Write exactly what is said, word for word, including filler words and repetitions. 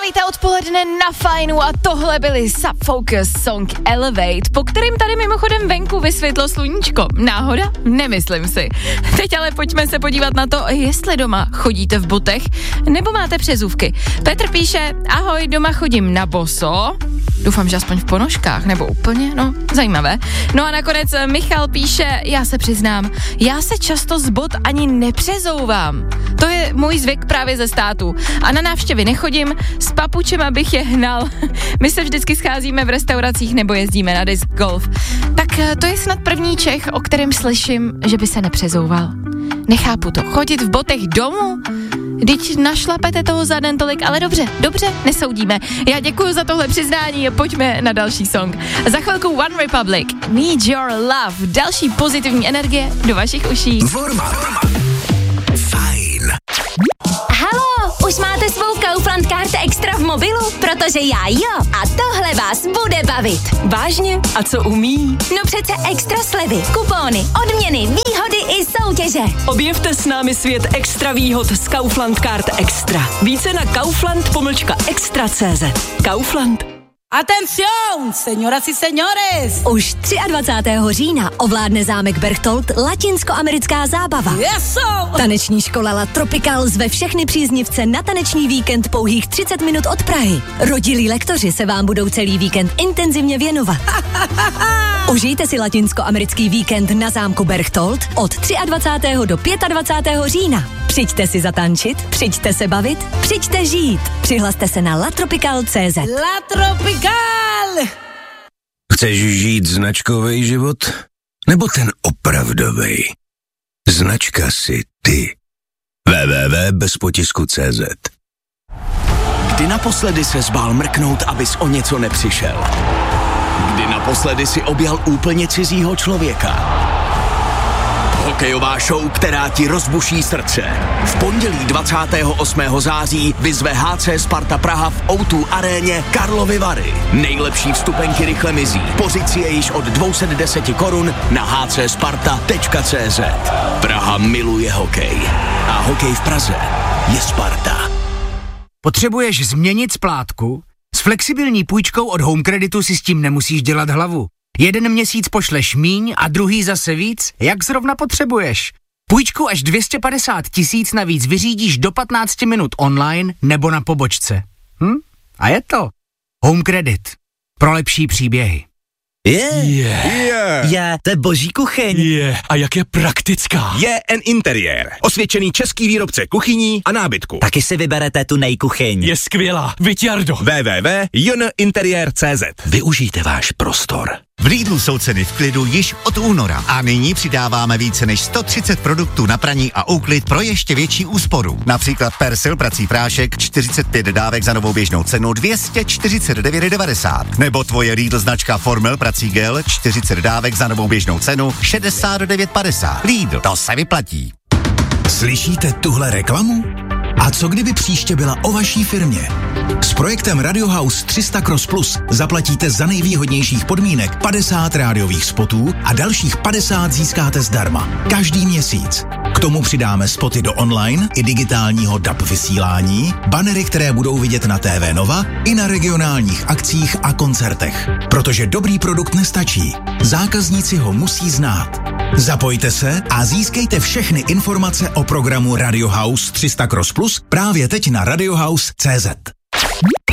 Páté odpoledne na Fajnu a tohle byly Subfocus song Elevate, po kterým tady mimochodem venku vysvětlo sluníčko. Náhoda? Nemyslím si. Teď ale pojďme se podívat na to, jestli doma chodíte v botech nebo máte přezůvky. Petr píše, ahoj, doma chodím na boso. Doufám, že aspoň v ponožkách, nebo úplně, no, zajímavé. No a nakonec Michal píše, já se přiznám, já se často z bot ani nepřezouvám. To je můj zvyk právě ze státu. A na návštěvy nechodím, s papučema bych je hnal. My se vždycky scházíme v restauracích nebo jezdíme na disc golf. Tak to je snad první Čech, o kterém slyším, že by se nepřezouval. Nechápu to. Chodit v botech domů? Vždyť našlapete toho za den tolik, ale dobře, dobře, nesoudíme. Já děkuji za tohle přiznání a pojďme na další song. Za chvilku One Republic, Need Your Love, další pozitivní energie do vašich uší. Warm-up. Fajn. Halo, už máte svou Kaufland Card Extra v mobilu? Protože já jo. A tohle vás bude bavit. Vážně? A co umí? No přece extra slevy, kupóny, odměny, výhody i soutěže. Objevte s námi svět extra výhod z Kaufland Card Extra. Více na kaufland pomlčka extra tečka cé zet. Kaufland. Atención, señoras y señores! Už dvacátého třetího října ovládne zámek Berchtold latinskoamerická zábava. Yes, Taneční škola La Tropical zve všechny příznivce na taneční víkend pouhých třicet minut od Prahy. Rodilí lektoři se vám budou celý víkend intenzivně věnovat. Užijte si latinskoamerický víkend na zámku Berchtold od dvacátého třetího do dvacátého pátého října. Přijďte si zatančit, přijďte se bavit, přijďte žít. Přihlaste se na latropical tečka cé zet. La Tropical! Chceš žít značkovej život? Nebo ten opravdovej? Značka si ty. w w w tečka bez potisku tečka cé zet. Kdy naposledy se zbál mrknout, abys o něco nepřišel? Kdy naposledy si objal úplně cizího člověka? Hokejová show, která ti rozbuší srdce. V pondělí dvacátého osmého září vyzve há cé Sparta Praha v ó dva aréně Karlovy Vary. Nejlepší vstupenky rychle mizí. Pořiď si je již od dvě stě deset korun na há cé sparta tečka cé zet. Praha miluje hokej. A hokej v Praze je Sparta. Potřebuješ změnit splátku? S flexibilní půjčkou od Home Creditu si s tím nemusíš dělat hlavu. Jeden měsíc pošleš míň a druhý zase víc, jak zrovna potřebuješ. Půjčku až dvě stě padesát tisíc navíc vyřídíš do patnáct minut online nebo na pobočce. Hm? A je to Home Credit. Pro lepší příběhy. Je, yeah. yeah. yeah. to je boží kuchyň. Je, yeah. A jak je praktická. Je en interiér. Osvědčený český výrobce kuchyní a nábytku. Taky si vyberete tu nejkuchyň. Je skvělá, vyťardo. w w w tečka j n interiér tečka cé zet. Využijte váš prostor. V Lidlu jsou ceny v klidu již od února a nyní přidáváme více než sto třicet produktů na praní a úklid pro ještě větší úsporu. Například Persil prací prášek čtyřicet pět dávek za novou běžnou cenu dvě stě čtyřicet devět devadesát. Nebo tvoje Lidl značka Formel prací gel čtyřicet dávek za novou běžnou cenu šedesát devět padesát. Lidl, to se vyplatí. Slyšíte tuhle reklamu? A co kdyby příště byla o vaší firmě? S projektem Radio House tři sta Cross Plus zaplatíte za nejvýhodnějších podmínek padesát rádiových spotů a dalších padesát získáte zdarma. Každý měsíc. K tomu přidáme spoty do online i digitálního D A B vysílání, banery, které budou vidět na T V Nova i na regionálních akcích a koncertech. Protože dobrý produkt nestačí. Zákazníci ho musí znát. Zapojte se a získejte všechny informace o programu Radio House tři sta Cross Plus právě teď na radiohouse tečka cé zet.